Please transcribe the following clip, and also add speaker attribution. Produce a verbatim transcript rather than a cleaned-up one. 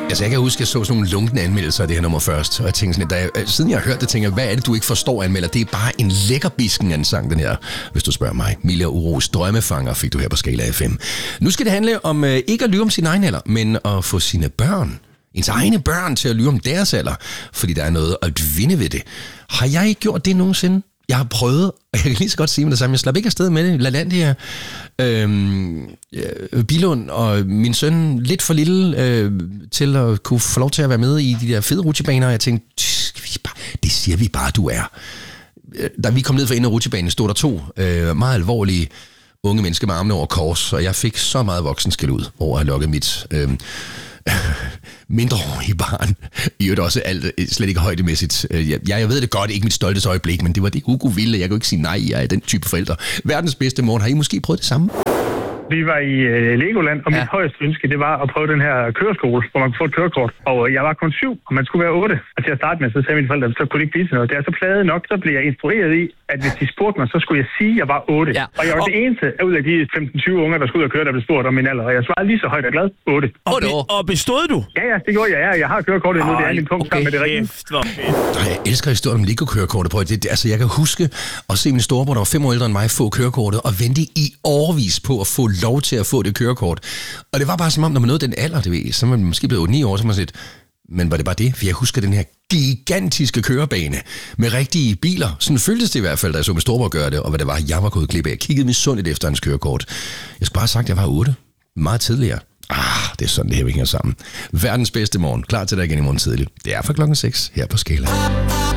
Speaker 1: Altså, jeg kan huske, at jeg så sådan nogle lunkne anmeldelser af det her nummer først, og jeg tænkte sådan, da jeg, siden jeg har hørt det, tænker jeg, hvad er det, du ikke forstår, anmelder? Det er bare en lækker bisken af en sang, den her, hvis du spørger mig. Mila Uros Drømmefanger fik du her på Skala F M. Nu skal det handle om øh, ikke at lyve om sin egen alder, men at få sine børn, ens egne børn, til at lyve om deres alder, fordi der er noget at vinde ved det. Har jeg ikke gjort det nogensinde? Jeg har prøvet, og jeg kan lige så godt sige med det samme, jeg slap ikke afsted med det. LaLandia, øhm, Billund og min søn lidt for lille øh, til at kunne få lov til at være med i de der fede rutsjebaner, og jeg tænkte, det siger vi bare, du er. Da vi kom ned for enden af rutsjebanen, stod der to øh, meget alvorlige unge mennesker med armene over kors, og jeg fik så meget voksenskæld ud over at have lukket mit øh, mindreårige barn. I øvrigt også alt, slet ikke højdemæssigt. Jeg, jeg ved det godt, ikke mit stoltes øjeblik, men det var det Hugo ville. Jeg kunne ikke sige nej, jeg er den type forældre. Verdens bedste morgen. Har I måske prøvet det samme?
Speaker 2: Vi var i uh, Legoland, og mit ja. højeste ønske, det var at prøve den her køreskole, hvor man kunne få et kørekort. Og uh, jeg var kun syv, og man skulle være otte. Og til at starte med, så sagde mine forældre, så kunne det ikke blive til noget. Det er så plade nok, så blev jeg instrueret i, at hvis de spurgte mig, så skulle jeg sige, at jeg var otte. Ja. Og jeg var og... det eneste ud af de femten tyve unger, der skulle ud og køre, der blev spurgt om min alder. Og jeg svarede lige så højt og glad, otte.
Speaker 3: Og, be- og bestod du?
Speaker 2: Ja, ja, det gjorde jeg. Ja. Jeg har kørekortet endnu, det er min punkt okay. sammen med det rigtige.
Speaker 1: Jeg elsker historien om Lego-kørekortet. På det. Altså, jeg kan huske at se min storebror, der var fem år ældre end mig, få kørekortet og vente i årevis på at få lov til at få det kørekort. Og det var bare som om, når man nåede den alder, det ved, så var man måske blevet otte ni år, så man set, men var det bare det? For jeg husker den her gigantiske kørebane med rigtige biler. Sådan føltes det i hvert fald, da jeg så min storebror gøre det, og hvad det var, jeg var gået glip af. Jeg kiggede misundeligt efter hans kørekort. Jeg skulle bare have sagt, at jeg var otte. Meget tidligere. Ah, det er sådan, det her vi hænger sammen. Verdens bedste morgen. Klar til dig igen i morgen tidlig. Det er fra klokken seks her på Skala.